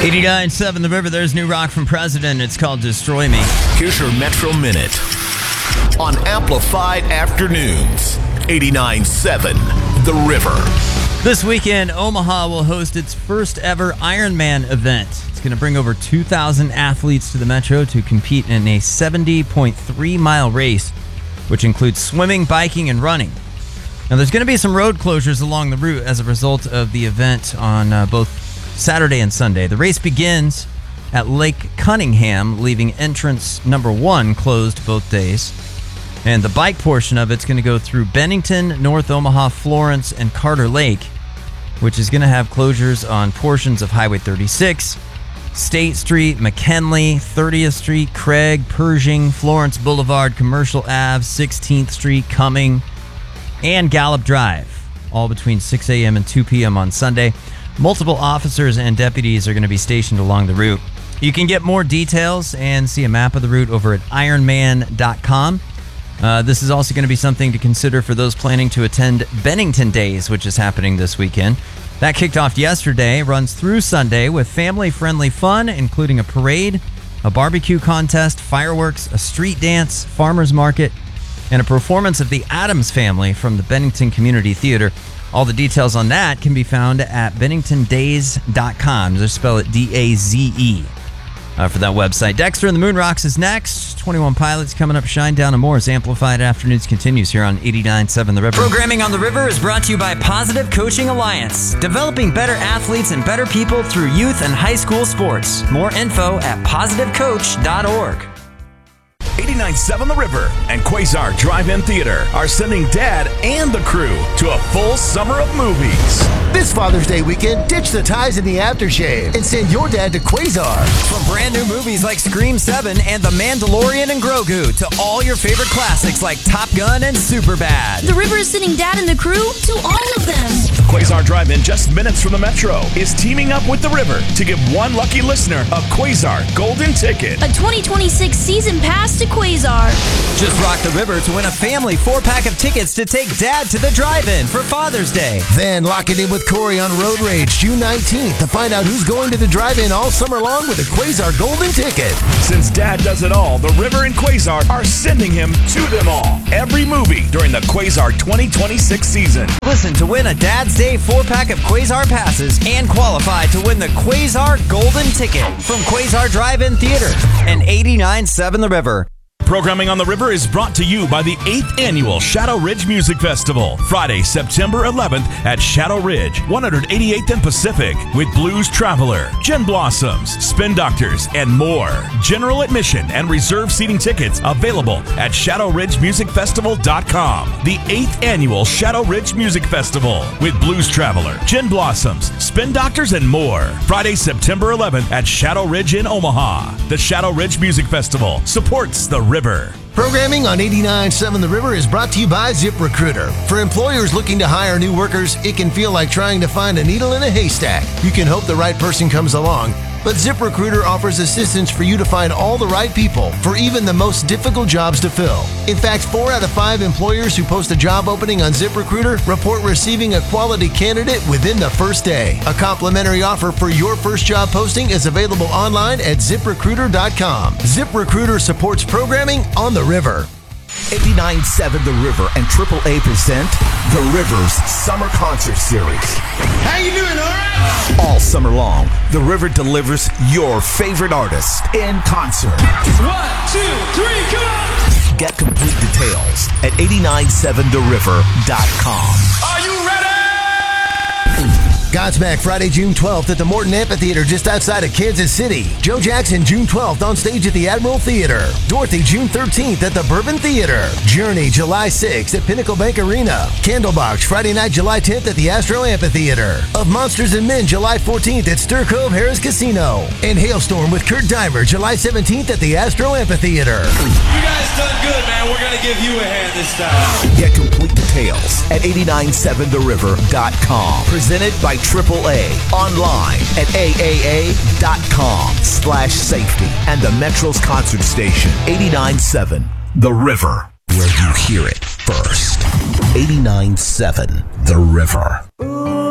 89.7 The River. There's new rock from President. It's called Destroy Me. Here's your Metro Minute on Amplified Afternoons. 89.7 The River. This weekend, Omaha will host its first ever Ironman event. It's going to bring over 2,000 athletes to the Metro to compete in a 70.3-mile race, which includes swimming, biking, and running. Now, there's going to be some road closures along the route as a result of the event on both Saturday and Sunday. The race begins at Lake Cunningham, leaving entrance number 1 closed both days. And the bike portion of it's going to go through Bennington, North Omaha, Florence, and Carter Lake, which is going to have closures on portions of Highway 36, State Street, McKinley, 30th Street, Craig, Pershing, Florence Boulevard, Commercial Ave, 16th Street, Cumming, and Gallup Drive, all between 6 a.m. and 2 p.m. on Sunday. Multiple officers and deputies are going to be stationed along the route. You can get more details and see a map of the route over at ironman.com. This is also going to be something to consider for those planning to attend Bennington Days, which is happening this weekend. That kicked off yesterday, runs through Sunday with family-friendly fun, including a parade, a barbecue contest, fireworks, a street dance, farmers market, and a performance of the Addams Family from the Bennington Community Theater. All the details on that can be found at benningtondaze.com. Just spell it D-A-Z-E for that website. Dexter and the Moon Rocks is next. 21 Pilots coming up. Shine Down and more as Amplified Afternoons continues here on 89.7 The River. Programming on The River is brought to you by Positive Coaching Alliance, developing better athletes and better people through youth and high school sports. More info at positivecoach.org. 89.7 The River and Quasar Drive-In Theater are sending Dad and the crew to a full summer of movies. This Father's Day weekend, ditch the ties and the aftershave and send your dad to Quasar. From brand new movies like Scream 7 and The Mandalorian and Grogu to all your favorite classics like Top Gun and Superbad. The River is sending Dad and the crew to all of them. Quasar Drive-In, just minutes from the Metro, is teaming up with The River to give one lucky listener a Quasar Golden Ticket. A 2026 season pass to Quasar. Just rock The River to win a family 4-pack of tickets to take Dad to the drive-in for Father's Day. Then lock it in with Corey on Road Rage June 19th to find out who's going to the drive-in all summer long with a Quasar Golden Ticket. Since Dad does it all, The River and Quasar are sending him to them all. Every movie during the Quasar 2026 season. Listen to win a Dad's Day 4-pack of Quasar passes and qualify to win the Quasar Golden Ticket from Quasar Drive-In Theater and 89.7 The River. Programming on The River is brought to you by the 8th Annual Shadow Ridge Music Festival, Friday, September 11th at Shadow Ridge, 188th and Pacific, with Blues Traveler, Gin Blossoms, Spin Doctors, and more. General admission and reserve seating tickets available at shadowridgemusicfestival.com. The 8th Annual Shadow Ridge Music Festival with Blues Traveler, Gin Blossoms, Spin Doctors, and more. Friday, September 11th at Shadow Ridge in Omaha. The Shadow Ridge Music Festival supports The River. Programming on 89.7 The River is brought to you by ZipRecruiter. For employers looking to hire new workers, it can feel like trying to find a needle in a haystack. You can hope the right person comes along, but ZipRecruiter offers assistance for you to find all the right people for even the most difficult jobs to fill. In fact, 4 out of 5 employers who post a job opening on ZipRecruiter report receiving a quality candidate within the first day. A complimentary offer for your first job posting is available online at ZipRecruiter.com. ZipRecruiter supports programming on The River. 89.7 The River and AAA present The River's Summer Concert Series. How you doing, all right? All summer long, The River delivers your favorite artist in concert. 1, 2, 3, come on! Get complete details at 897theriver.com. Are you ready? Godsmack Friday, June 12th at the Morton Amphitheater just outside of Kansas City. Joe Jackson, June 12th on stage at the Admiral Theater. Dorothy, June 13th at the Bourbon Theater. Journey, July 6th at Pinnacle Bank Arena. Candlebox, Friday night, July 10th at the Astro Amphitheater. Of Monsters and Men, July 14th at Stir Cove Harris Casino. And Hailstorm with Kurt Dimer, July 17th at the Astro Amphitheater. You guys done good, man. We're going to give you a hand this time. Get complete details at 897theriver.com. Presented by AAA. Online at aaa.com/safety. And the Metro's concert station, 89.7 The River. Where you hear it first. 89.7 The River.